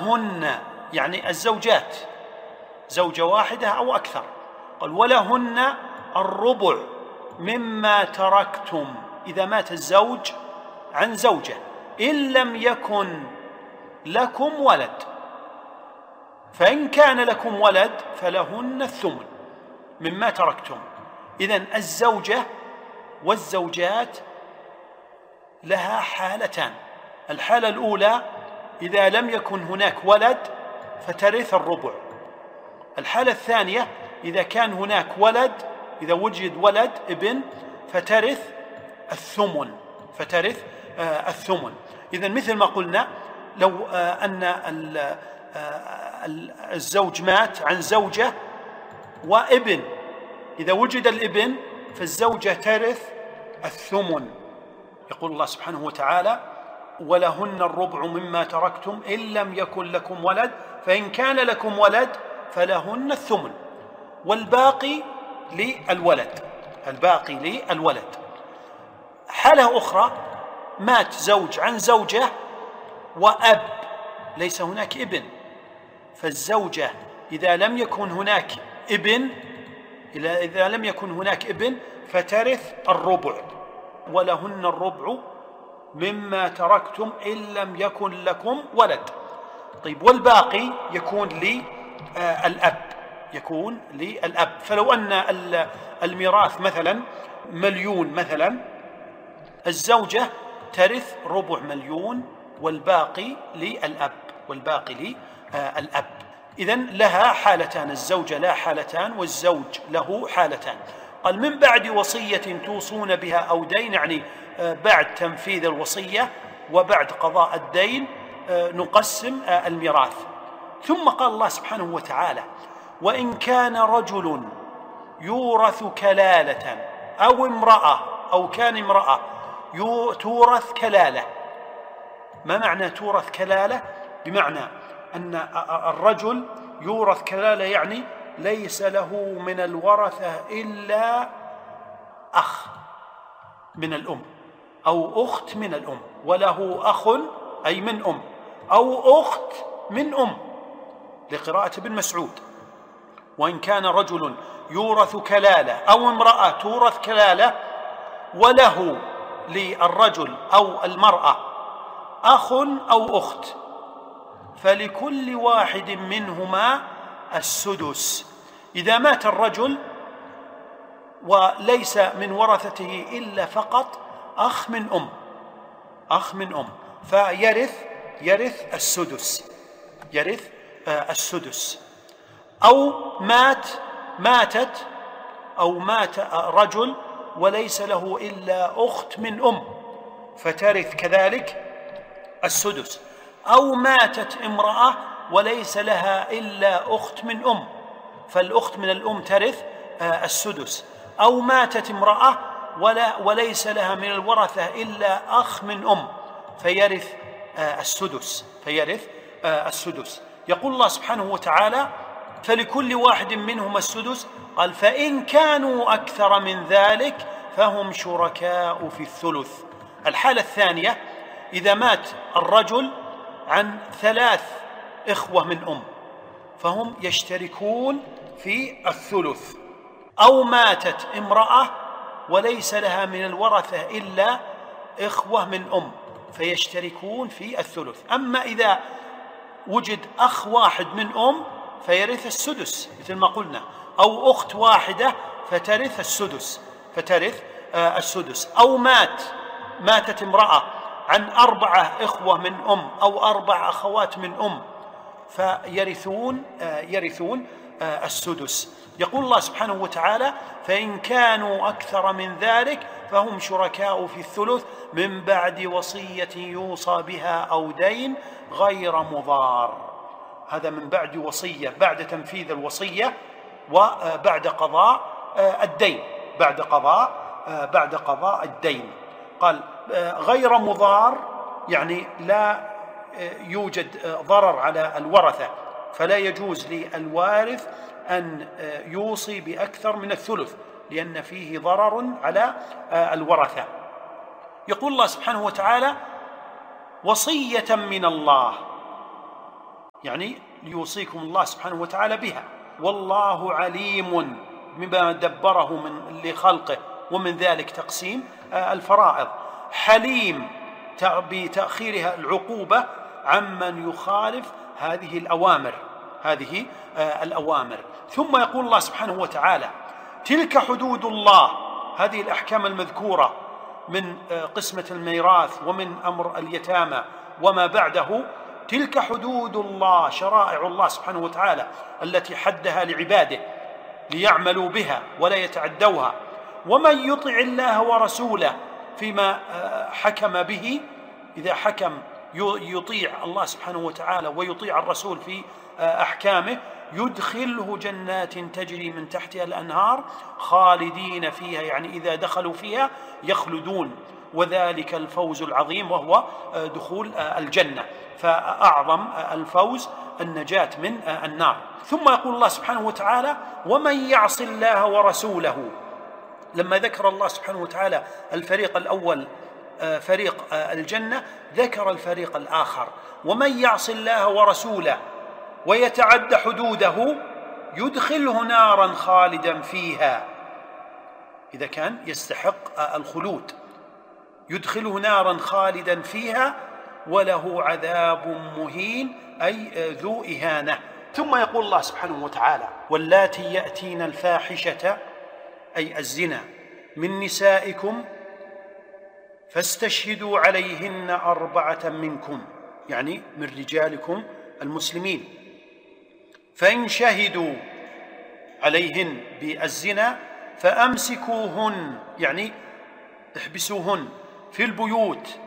ولهن يعني الزوجات، زوجة واحدة أو أكثر، قال ولهن الربع مما تركتم إذا مات الزوج عن زوجة إن لم يكن لكم ولد، فإن كان لكم ولد فلهن الثمن مما تركتم. إذن الزوجة والزوجات لها حالتان. الحالة الأولى إذا لم يكن هناك ولد فترث الربع. الحالة الثانية إذا كان هناك ولد، إذا وجد ولد ابن فترث الثمن، فترث الثمن. إذن مثل ما قلنا لو أن الزوج مات عن زوجة وابن، إذا وجد الابن فالزوجة ترث الثمن. يقول الله سبحانه وتعالى ولهن الربع مما تركتم إن لم يكن لكم ولد فإن كان لكم ولد فلهن الثمن والباقي للولد، الباقي للولد. حالة أخرى مات زوج عن زوجة وأب، ليس هناك ابن، فالزوجة إذا لم يكن هناك ابن فترث الربع، ولهن الربع مما تركتم إن لم يكن لكم ولد. طيب والباقي يكون للأب، فلو أن الميراث مثلا 1,000,000 مثلا، الزوجة ترث ربع 1,000,000 والباقي للأب، إذن لها حالتان، الزوجة لها حالتان والزوج له حالتان. قال من بعد وصية توصون بها أو دين، يعني بعد تنفيذ الوصية وبعد قضاء الدين نقسم الميراث. ثم قال الله سبحانه وتعالى وإن كان رجل يورث كلالة أو امرأة، أو كان امرأة تورث كلالة. ما معنى تورث كلالة؟ بمعنى أن الرجل يورث كلالة يعني ليس له من الورثة إلا أخ من الأم أو أخت من الأم، وله أخ أي من أم أو أخت من أم، لقراءة ابن مسعود. وإن كان رجل يورث كلالة أو امرأة تورث كلالة وله للرجل أو المرأة أخ أو أخت فلكل واحد منهما السدس. إذا مات الرجل وليس من ورثته إلا فقط أخ من أم فيرث السدس. أو مات رجل وليس له إلا أخت من أم فترث كذلك السدس. أو ماتت امرأة وليس لها إلا أخت من أم فالأخت من الأم ترث السدس. أو ماتت امرأة وليس لها من الورثة إلا أخ من أم فيرث السدس. يقول الله سبحانه وتعالى فلكل واحد منهما السدس. قال فإن كانوا أكثر من ذلك فهم شركاء في الثلث. الحالة الثانية إذا مات الرجل عن 3 إخوة من أم فهم يشتركون في الثلث. أو ماتت امرأة وليس لها من الورثة إلا إخوة من أم فيشتركون في الثلث. أما إذا وجد أخ واحد من أم فيرث السدس مثل ما قلنا، أو أخت واحدة فترث السدس. أو ماتت امرأة عن 4 إخوة من أم أو 4 أخوات من أم فيرثون السدس. يقول الله سبحانه وتعالى فإن كانوا أكثر من ذلك فهم شركاء في الثلث من بعد وصية يوصى بها أو دين غير مضار. هذا من بعد وصية، بعد تنفيذ الوصية وبعد قضاء الدين، بعد قضاء الدين. قال غير مضار يعني لا يوجد ضرر على الورثة، فلا يجوز للوارث أن يوصي بأكثر من الثلث لأن فيه ضرر على الورثة. يقول الله سبحانه وتعالى وصية من الله. يعني ليوصيكم الله سبحانه وتعالى بها. والله عليم بما دبره من لخلقه، ومن ذلك تقسيم الفرائض. حليم بتأخيرها العقوبة عمن يخالف هذه الأوامر. ثم يقول الله سبحانه وتعالى: تلك حدود الله. هذه الأحكام المذكورة من قسمة الميراث ومن أمر اليتامى وما بعده، تلك حدود الله، شرائع الله سبحانه وتعالى التي حدها لعباده ليعملوا بها ولا يتعدوها. ومن يطع الله ورسوله فيما حكم به، إذا حكم يطيع الله سبحانه وتعالى ويطيع الرسول في أحكامه، يدخله جنات تجري من تحتها الأنهار خالدين فيها، يعني إذا دخلوا فيها يخلدون، وذلك الفوز العظيم وهو دخول الجنة. فأعظم الفوز النجاة من النار. ثم يقول الله سبحانه وتعالى: ومن يعص الله ورسوله. لما ذكر الله سبحانه وتعالى الفريق الأول فريق الجنة، ذكر الفريق الآخر: ومن يعص الله ورسوله ويتعد حدوده يدخله نارا خالدا فيها، إذا كان يستحق الخلود، يدخله نارا خالدا فيها وله عذاب مهين، أي ذو إهانة. ثم يقول الله سبحانه وتعالى: واللاتي يأتين الفاحشة، أي الزنا، من نسائكم فاستشهدوا عليهن 4 منكم، يعني من رجالكم المسلمين. فإن شهدوا عليهن بالزنا فأمسكوهن، يعني احبسوهن في البيوت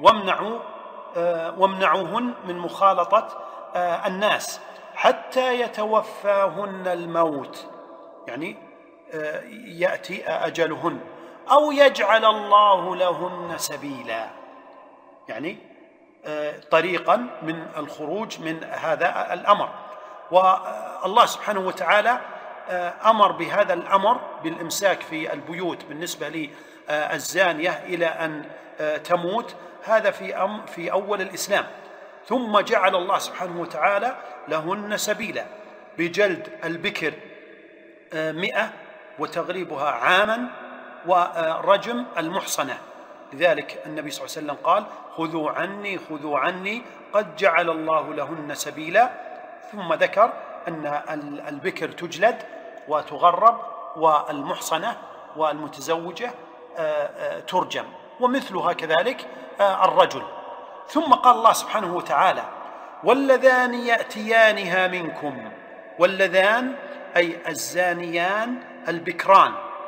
وامنعوهن من مخالطة الناس حتى يتوفاهن الموت، يعني يأتي أجلهن، أو يجعل الله لهن سبيلا، يعني طريقا من الخروج من هذا الأمر. والله سبحانه وتعالى أمر بهذا الأمر بالإمساك في البيوت بالنسبة للزانية إلى أن تموت، هذا في أول الإسلام. ثم جعل الله سبحانه وتعالى لهن سبيلا بجلد البكر 100 وتغريبها عاما، ورجم المحصنة. لذلك النبي صلى الله عليه وسلم قال: خذوا عني قد جعل الله لهن سبيلا. ثم ذكر أن البكر تجلد وتغرب، والمحصنة والمتزوجة ترجم، ومثلها كذلك الرجل. ثم قال الله سبحانه وتعالى: واللذان يأتيانها منكم. واللذان أي الزانيان البكران.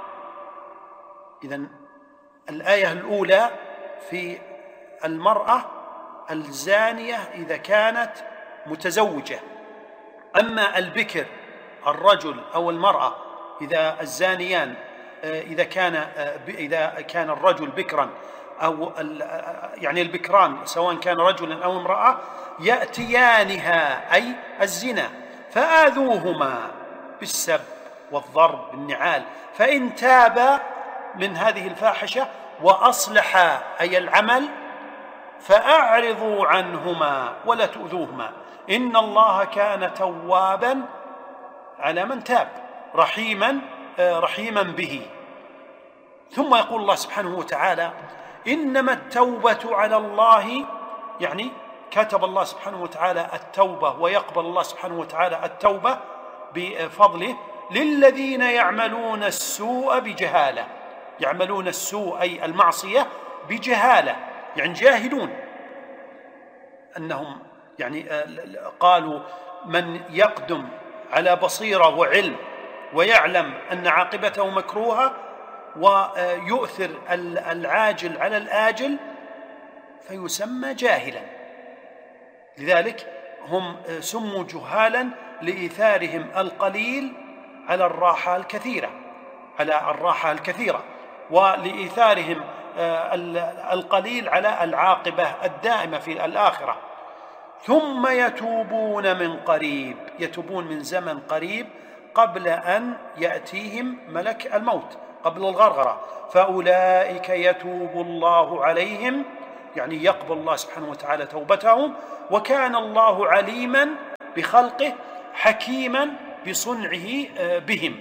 إذن الآية الأولى في المرأة الزانية إذا كانت متزوجة، أما البكر الرجل أو المرأة إذا الزانيان إذا كان الرجل بكرا أو يعني البكران سواء كان رجلا أو امرأة يأتيانها أي الزنا فآذوهما بالسب والضرب بالنعال، فإن تابا من هذه الفاحشة وأصلحا أي العمل فأعرضوا عنهما ولا تؤذوهما، إن الله كان توابا على من تاب رحيما به. ثم يقول الله سبحانه وتعالى: إنما التوبة على الله، يعني كتب الله سبحانه وتعالى التوبة ويقبل الله سبحانه وتعالى التوبة بفضله للذين يعملون السوء بجهالة. يعملون السوء أي المعصية بجهالة، يعني جاهلون أنهم يعني قالوا من يقدم على بصيرة وعلم ويعلم أن عاقبته مكروهة ويؤثر العاجل على الآجل فيسمى جاهلا. لذلك هم سموا جهالا لإيثارهم القليل على الراحة الكثيرة، ولإيثارهم القليل على العاقبة الدائمة في الآخرة. ثم يتوبون من قريب، يتوبون من زمن قريب قبل أن يأتيهم ملك الموت، قبل الغرغرة، فأولئك يتوب الله عليهم، يعني يقبل الله سبحانه وتعالى توبتهم، وكان الله عليما بخلقه حكيما بصنعه بهم.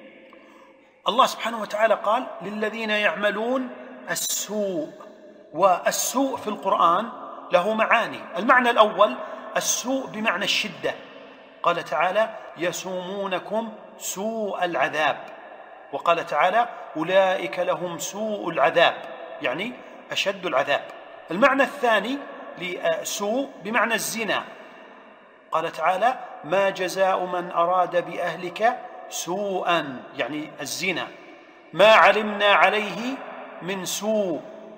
الله سبحانه وتعالى قال للذين يعملون السوء، والسوء في القرآن له معاني. المعنى الأول السوء بمعنى الشدة، قال تعالى يسومونكم سوء العذاب، وقال تعالى أولئك لهم سوء العذاب، يعني أشد العذاب. المعنى الثاني لسوء بمعنى الزنا، قال تعالى ما جزاء من أراد بأهلك سوءا، يعني الزنا، ما علمنا عليه من سوء،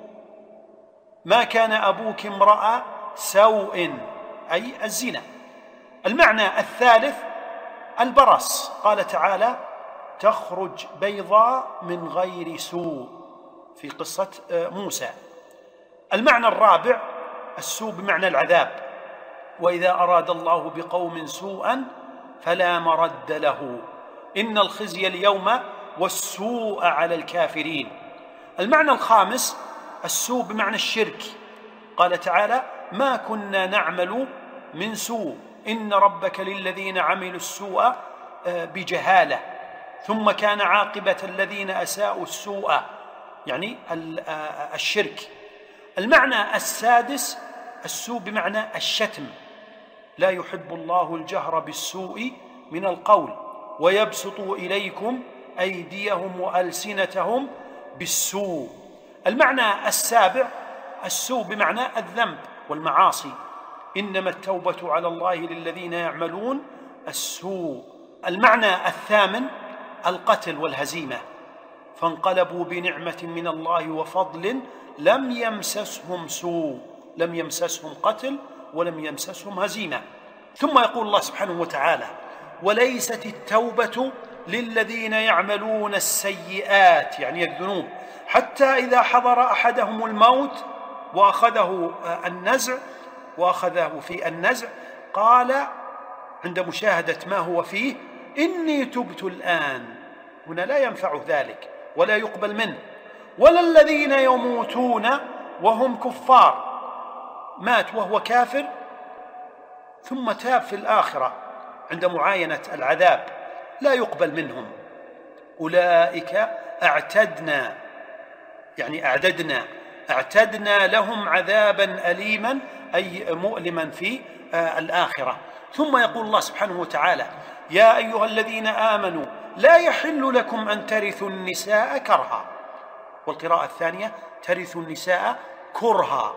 ما كان أبوك امرأ سوء، أي الزنا. المعنى الثالث البرص، قال تعالى تخرج بيضاء من غير سوء في قصة موسى. المعنى الرابع السوء بمعنى العذاب، وإذا أراد الله بقوم سوءا فلا مرد له إن الخزي اليوم والسوء على الكافرين. المعنى الخامس السوء بمعنى الشرك، قال تعالى ما كنا نعمل من سوء إن ربك للذين عملوا السوء بجهالة ثم كان عاقبة الذين أساءوا السوء، يعني الشرك. المعنى السادس السوء بمعنى الشتم، لا يحب الله الجهر بالسوء من القول ويبسط إليكم أيديهم وألسنتهم بالسوء. المعنى السابع السوء بمعنى الذنب والمعاصي، إنما التوبة على الله للذين يعملون السوء. المعنى الثامن القتل والهزيمة، فانقلبوا بنعمة من الله وفضل لم يمسسهم سوء، لم يمسسهم قتل ولم يمسسهم هزيمة. ثم يقول الله سبحانه وتعالى وليست التوبة للذين يعملون السيئات، يعني الذنوب، حتى إذا حضر أحدهم الموت وأخذه النزع وأخذه في النزع قال عند مشاهدة ما هو فيه إني تبت الآن، هنا لا ينفع ذلك ولا يقبل منه. ولا الذين يموتون وهم كفار، مات وهو كافر ثم تاب في الآخرة عند معاينة العذاب لا يقبل منهم، أولئك اعتدنا، يعني اعتدنا لهم عذابا أليما، أي مؤلما في الآخرة. ثم يقول الله سبحانه وتعالى يا أيها الذين آمنوا لا يحل لكم أن ترثوا النساء كرها، والقراءة الثانية ترثوا النساء كرها.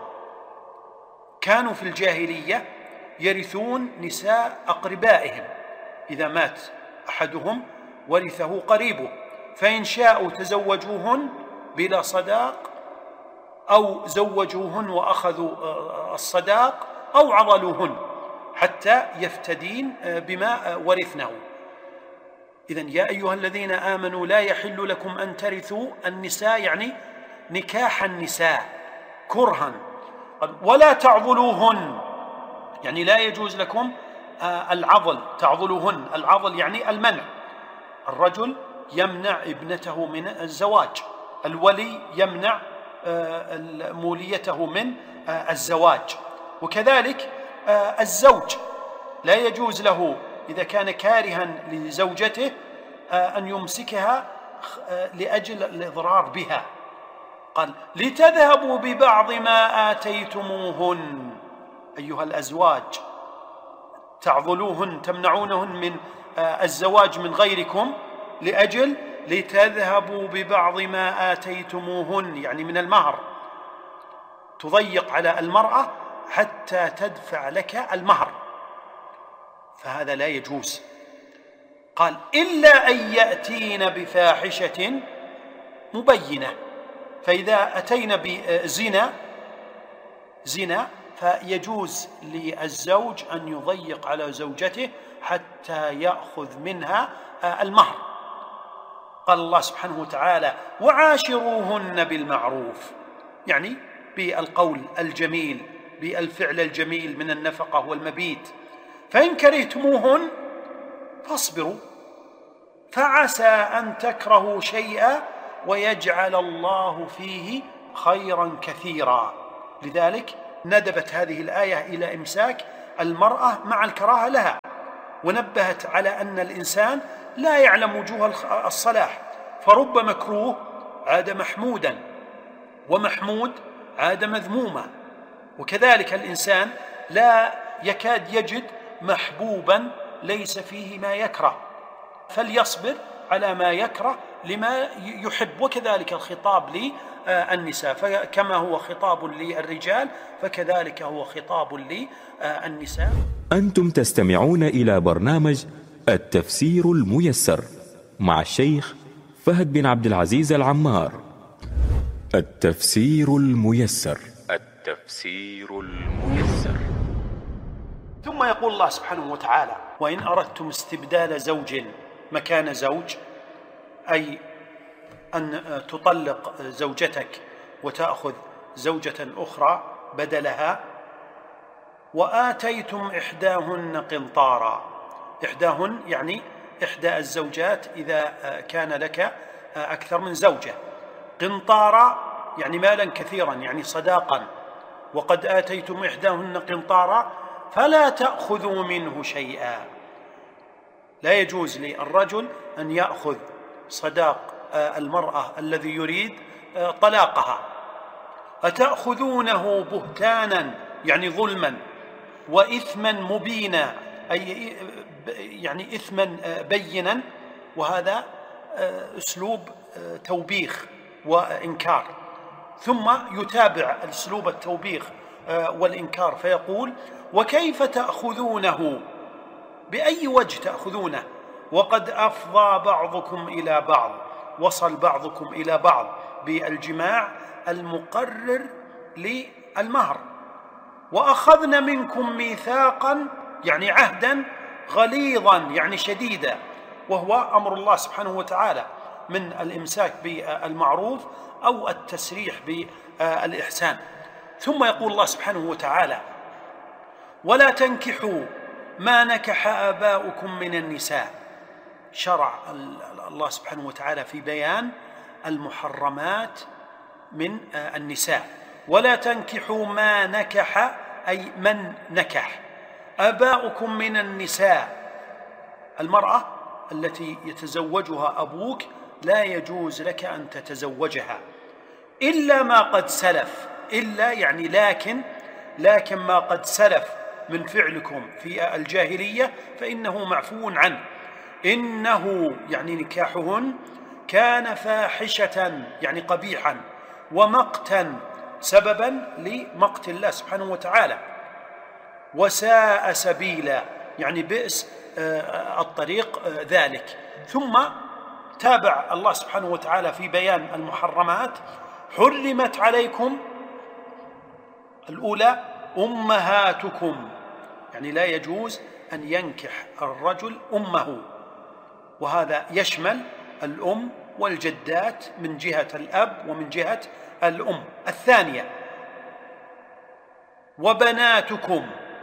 كانوا في الجاهلية يرثون نساء أقربائهم، إذا مات أحدهم ورثه قريبه، فإن شاءوا تزوجوهن بلا صداق أو زوجوهن وأخذوا الصداق أو عضلوهن حتى يفتدين بما ورثنه. إذن يا أيها الذين آمنوا لا يحل لكم أن ترثوا النساء، يعني نكاح النساء كرها، ولا تعضلوهن، يعني لا يجوز لكم العضل، تعضلوهن، العضل يعني المنع، الرجل يمنع ابنته من الزواج، الولي يمنع موليته من الزواج، وكذلك الزوج لا يجوز له إذا كان كارها لزوجته أن يمسكها لأجل الإضرار بها. قال لتذهبوا ببعض ما آتيتموهن، أيها الأزواج تعضلوهن تمنعونهن من الزواج من غيركم لأجل لتذهبوا ببعض ما آتيتموهن، يعني من المهر، تضيق على المرأة حتى تدفع لك المهر، فهذا لا يجوز. قال إلا أن يأتين بفاحشة مبينة، فإذا أتينا بزنا فيجوز للزوج أن يضيق على زوجته حتى يأخذ منها المهر. قال الله سبحانه وتعالى وعاشروهن بالمعروف، يعني بالقول الجميل، بالفعل الجميل من النفقة والمبيت، فإن كرهتموهن فاصبروا فعسى أن تكرهوا شيئا ويجعل الله فيه خيرا كثيرا. لذلك ندبت هذه الآية إلى إمساك المرأة مع الكراهة لها، ونبهت على أن الإنسان لا يعلم وجوه الصلاح، فرب مكروه عاد محمودا، ومحمود عاد مذموما. وكذلك الإنسان لا يكاد يجد محبوبا ليس فيه ما يكره، فليصبر على ما يكره لما يحب. وكذلك الخطاب للنساء، فكما هو خطاب للرجال فكذلك هو خطاب للنساء. أنتم تستمعون إلى برنامج التفسير الميسر مع الشيخ فهد بن عبد العزيز العمار. التفسير الميسر. التفسير الميسر. ثم يقول الله سبحانه وتعالى: وإن أردتم استبدال زوج مكان زوج، أي أن تطلق زوجتك وتأخذ زوجة أخرى بدلها، وآتيتم إحداهن قنطارا. إحداهن يعني إحدى الزوجات إذا كان لك أكثر من زوجة. قنطارا يعني مالا كثيرا، يعني صداقا. وقد آتيتم إحداهن قنطارا فلا تأخذوا منه شيئا. لا يجوز للرجل أن يأخذ صداق المرأة الذي يريد طلاقها. أتأخذونه بهتانا يعني ظلما، وإثما مبينا أي يعني إثما بينا، وهذا أسلوب توبيخ وإنكار. ثم يتابع أسلوب التوبيخ والإنكار فيقول: وكيف تأخذونه، بأي وجه تأخذونه، وقد أفضى بعضكم إلى بعض، وصل بعضكم إلى بعض بالجماع المقرر للمهر، وأخذن منكم ميثاقا يعني عهدا غليظا يعني شديدا، وهو أمر الله سبحانه وتعالى من الإمساك بالمعروف أو التسريح بالإحسان. ثم يقول الله سبحانه وتعالى: ولا تنكحوا ما نكح آباؤكم من النساء. شرع الله سبحانه وتعالى في بيان المحرمات من النساء. ولا تنكحوا ما نكح أي من نكح آباؤكم من النساء. المرأة التي يتزوجها أبوك لا يجوز لك أن تتزوجها إلا ما قد سلف. إلا يعني لكن ما قد سلف من فعلكم في الجاهلية فإنه معفو عنه. إنه يعني نكاحهن كان فاحشة يعني قبيحا، ومقتا سببا لمقت الله سبحانه وتعالى، وساء سبيلا يعني بئس الطريق ذلك. ثم تابع الله سبحانه وتعالى في بيان المحرمات: حرمت عليكم الأولى أمهاتكم، يعني لا يجوز أن ينكح الرجل أمه، وهذا يشمل الأم والجدات من جهة الأب ومن جهة الأم. الثانية وبناتكم،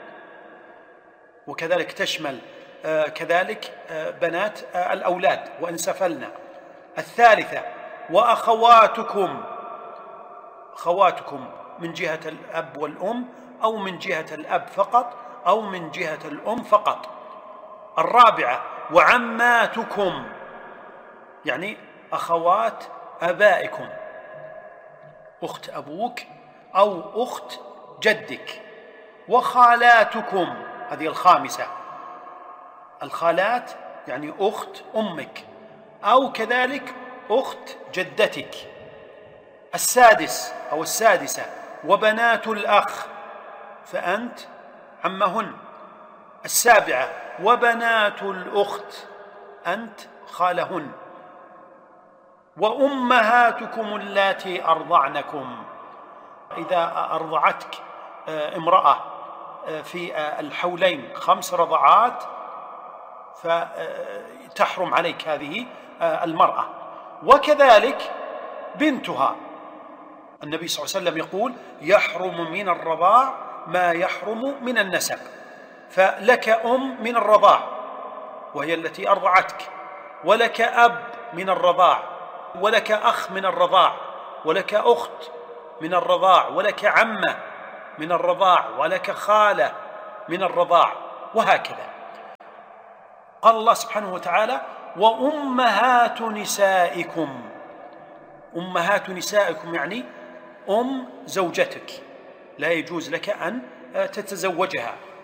وكذلك تشمل كذلك بنات الأولاد وإن سفلنا. الثالثة وأخواتكم، أخواتكم من جهة الأب والأم أو من جهة الأب فقط أو من جهة الأم فقط. الرابعة وعماتكم، يعني أخوات آبائكم، أخت أبوك أو أخت جدك. وخالاتكم، هذه الخامسة. الخالات يعني أخت أمك أو كذلك أخت جدتك. السادس أو السادسة وبنات الأخ فأنت عمهن. السابعة وبنات الأخت أنت خالهن. وأمهاتكم اللاتي أرضعنكم، إذا أرضعتك امرأة في الحولين 5 رضعات فتحرم عليك هذه المرأة. وكذلك بنتها، النبي صلى الله عليه وسلم يقول: يحرم من الرضاع ما يحرم من النسب. فلك أم من الرضاع وهي التي أرضعتك، ولك أب من الرضاع، ولك أخ من الرضاع، ولك أخت من الرضاع، ولك عمة من الرضاع، ولك خالة من الرضاع، وهكذا. قال الله سبحانه وتعالى: وأمهات نسائكم. أمهات نسائكم يعني زوجتك، لا يجوز لك أن تتزوجها.